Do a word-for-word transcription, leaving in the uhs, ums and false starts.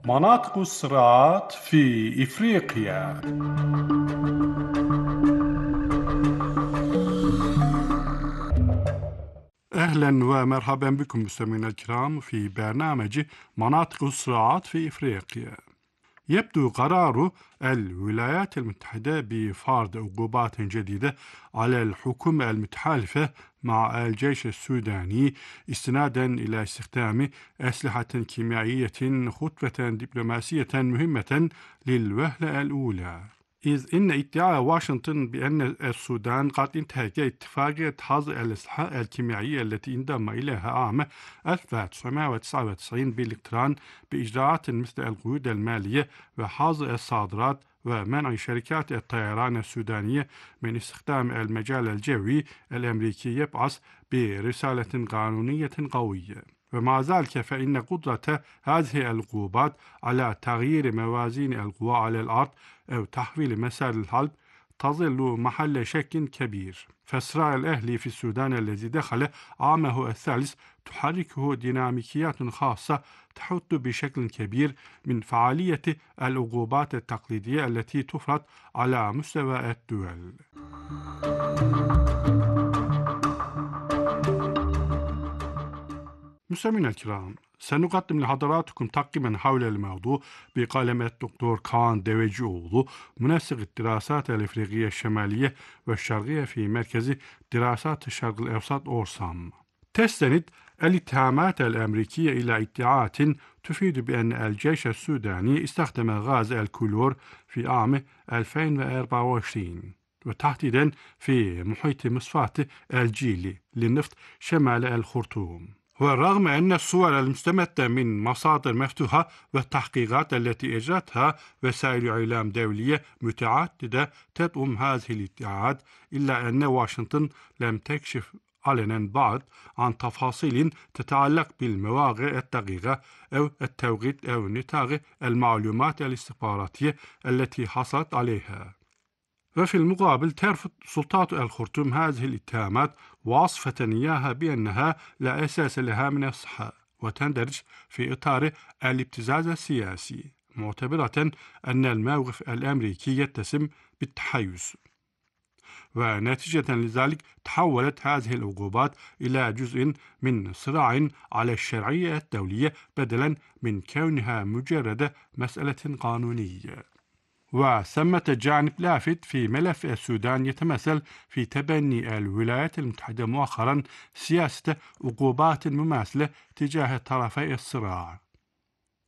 مناطق الصراعات في إفريقيا. أهلا ومرحبا بكم مستمعينا الكرام في برنامج مناطق الصراعات في إفريقيا. يبدو قرار الولايات المتحدة بفرض عقوبات جديدة على الحكومة المتحالفة مع الجيش السوداني استنادا إلى استخدام أسلحة كيميائية خطوة دبلوماسية مهمة للوهلة الأولى، إذ إن ادعاء واشنطن بأن السودان قد انتهك اتفاقية حظر الأسلحة الكيميائية التي انضم إليها عام ألف وتسعمائة وتسعة وتسعين بالاقتران بإجراءات مثل القيود المالية وحظر الصادرات ومنع شركات الطيران السودانية من استخدام المجال الجوي الأمريكي يبعث برسالة قانونية قوية. ومع ذلك فإن قدرة هذه العقوبات على تغيير موازين القوى على الأرض أو تحويل مسار الحرب تظل محل شك كبير. فالصراع الأهلي في السودان الذي دخل عامه الثالث تحركه ديناميكيات خاصة تحد بشكل كبير من فعالية العقوبات التقليدية التي تفرض على مستوى الدول. مستمعينا الكرام، سنقدم لحضراتكم تقييما حول الموضوع بقلم الدكتور كان ديويجيوغلو، منسق الدراسات الإفريقية الشمالية والشرقية في مركز دراسات الشرق الأوسط أورسام. تستند الاتهامات الأمريكية إلى ادعاءات تفيد بأن الجيش السوداني استخدم غاز الكلور في عام ألفين وأربعة وعشرين، وتحديدا في محيط مصفاة الجيلي للنفط شمال الخرطوم. ورغم أن الصور المستمدة من مصادر مفتوحة والتحقيقات التي أجرتها وسائل إعلام دولية متعددة تدعم هذه الادعاءات، إلا أن واشنطن لم تكشف علنا بعد عن تفاصيل تتعلق بالمواقع الدقيقة أو التوقيت أو نطاق المعلومات الاستخباراتية التي حصلت عليها. وفي المقابل ترفض سلطات الخرطوم هذه الاتهامات، واصفة إياها بأنها لا أساس لها من الصحة وتندرج في إطار الابتزاز السياسي، معتبرة أن الموقف الأمريكي يتسم بالتحيز. ونتيجة لذلك تحولت هذه العقوبات إلى جزء من صراع على الشرعية الدولية بدلا من كونها مجرد مسألة قانونية. وثمة جانب لافت في ملف السودان يتمثل في تبني الولايات المتحدة مؤخرا سياسة عقوبات مماثلة تجاه طرفي الصراع،